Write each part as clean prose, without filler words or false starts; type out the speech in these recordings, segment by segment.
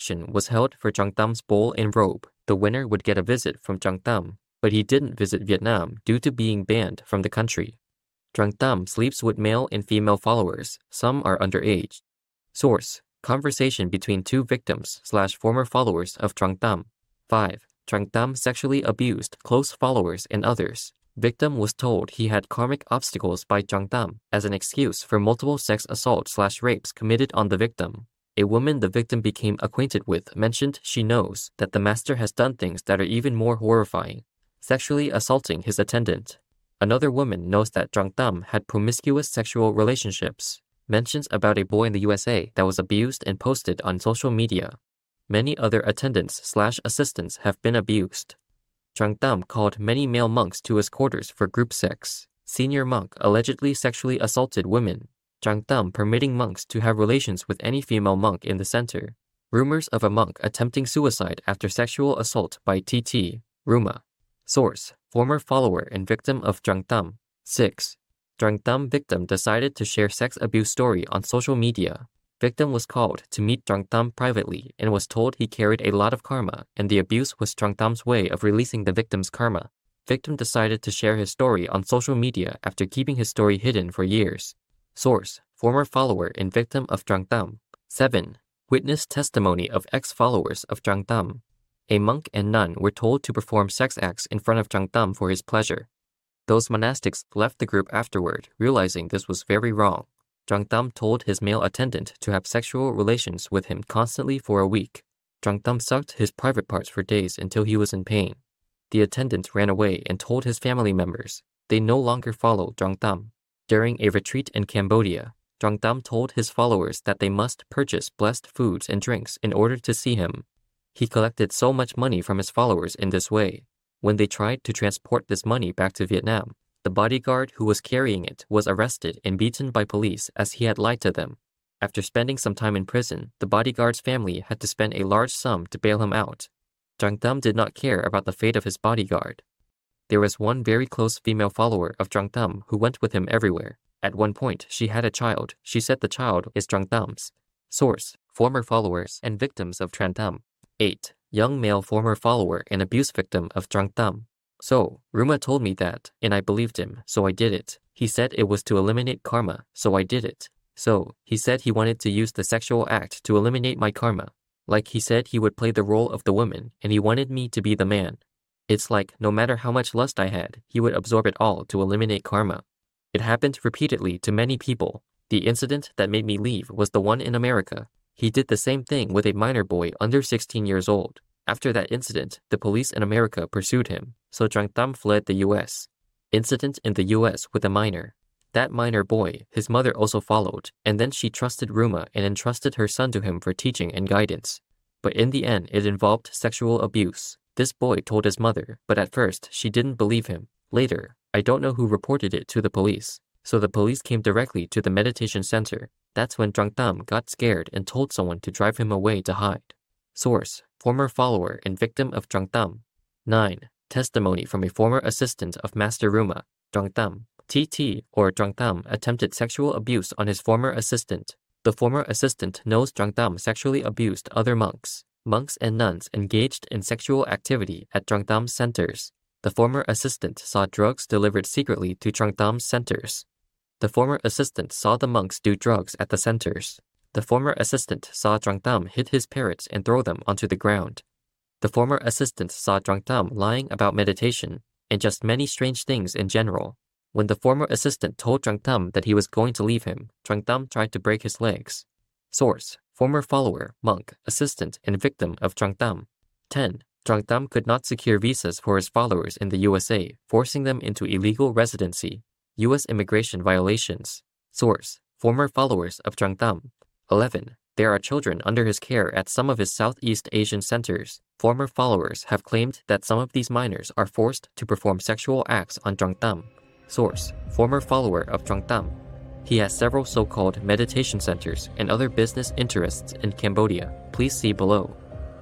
auction was held for Trong Thum's bowl and robe, the winner would get a visit from Trong Thum, but he didn't visit Vietnam due to being banned from the country. Trong Thum sleeps with male and female followers. Some are underage. Source: conversation between two victims/former followers of Trong Thum. 5. Trong Thum sexually abused close followers and others. Victim was told he had karmic obstacles by Trong Thum as an excuse for multiple sex assault/rapes committed on the victim. A woman the victim became acquainted with mentioned she knows that the master has done things that are even more horrifying, sexually assaulting his attendant. Another woman knows that Trong Thum had promiscuous sexual relationships, mentions about a boy in the USA that was abused and posted on social media. Many other attendants/assistants have been abused. Trong Thum called many male monks to his quarters for group sex. Senior monk allegedly sexually assaulted women. Trong Thum permitting monks to have relations with any female monk in the center. Rumors of a monk attempting suicide after sexual assault by TT, Ruma. Source: former follower and victim of Trong Thum. 6. Trong Thum victim decided to share sex abuse story on social media. Victim was called to meet Trong Thum privately and was told he carried a lot of karma and the abuse was Trong Thum's way of releasing the victim's karma. Victim decided to share his story on social media after keeping his story hidden for years. Source: former follower and victim of Trong Thum. 7. Witness testimony of ex-followers of Trong Thum. A monk and nun were told to perform sex acts in front of Trong Thum for his pleasure. Those monastics left the group afterward, realizing this was very wrong. Trong Thum told his male attendant to have sexual relations with him constantly for a week. Trong Thum sucked his private parts for days until he was in pain. The attendant ran away and told his family members. They no longer follow Trong Thum. During a retreat in Cambodia, Trong Thum told his followers that they must purchase blessed foods and drinks in order to see him. He collected so much money from his followers in this way. When they tried to transport this money back to Vietnam, the bodyguard who was carrying it was arrested and beaten by police as he had lied to them. After spending some time in prison, the bodyguard's family had to spend a large sum to bail him out. Trong Thum did not care about the fate of his bodyguard. There was one very close female follower of Trong Thum who went with him everywhere. At one point, she had a child. She said the child is Trong Thum's. Source: former followers and victims of Trong Thum. 8. Young male former follower and abuse victim of Trong Thum. So, Ruma told me that, and I believed him, so I did it. He said it was to eliminate karma, so I did it. So, he said he wanted to use the sexual act to eliminate my karma. Like he said he would play the role of the woman, and he wanted me to be the man. It's like, no matter how much lust I had, he would absorb it all to eliminate karma. It happened repeatedly to many people. The incident that made me leave was the one in America. He did the same thing with a minor boy under 16 years old. After that incident, the police in America pursued him, so Trong Thum fled the U.S. Incident in the U.S. with a minor. That minor boy, his mother also followed, and then she trusted Ruma and entrusted her son to him for teaching and guidance. But in the end, it involved sexual abuse. This boy told his mother, but at first, she didn't believe him. Later, I don't know who reported it to the police, so the police came directly to the meditation center. That's when Trong Thum got scared and told someone to drive him away to hide. Source: former follower and victim of Trong Thum. 9. Testimony from a former assistant of Master Ruma. Trong Thum, TT, or Trong Thum attempted sexual abuse on his former assistant. The former assistant knows Trong Thum sexually abused other monks. Monks and nuns engaged in sexual activity at Trong Thum's centers. The former assistant saw drugs delivered secretly to Trong Thum's centers. The former assistant saw the monks do drugs at the centers. The former assistant saw Trong Thum hit his parrots and throw them onto the ground. The former assistant saw Trong Thum lying about meditation and just many strange things in general. When the former assistant told Trong Thum that he was going to leave him, Trong Thum tried to break his legs. Source: former follower, monk, assistant, and victim of Trong Thum. 10. Trong Thum could not secure visas for his followers in the USA, forcing them into illegal residency. U.S. immigration violations. Source: former followers of Trong Thum. 11. There are children under his care at some of his Southeast Asian centers. Former followers have claimed that some of these minors are forced to perform sexual acts on Trong Thum. Source: former follower of Trong Thum. He has several so-called meditation centers and other business interests in Cambodia. Please see below.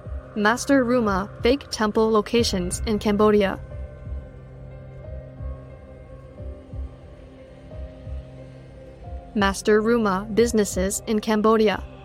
Master Ruma, fake temple locations in Cambodia. Master Ruma businesses in Cambodia.